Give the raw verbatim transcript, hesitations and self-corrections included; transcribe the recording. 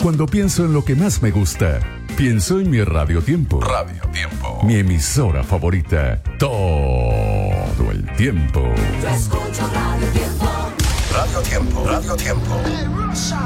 Cuando pienso en lo que más me gusta, pienso en mi Radio Tiempo. Radio Tiempo. Mi emisora favorita. Todo el tiempo. Yo escucho Radio Tiempo. Radio Tiempo. Radio Tiempo.